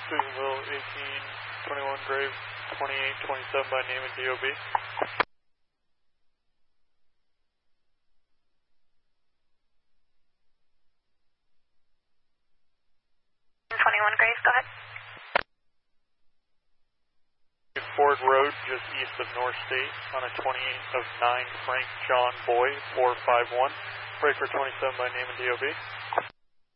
Susanville 1821 Grave 2827 by name and DOB. 21 Grave, go ahead. Ford Road, just east of North State, on a 28 of 9 Frank John Boy 451. Breaker 27 by name and DOB.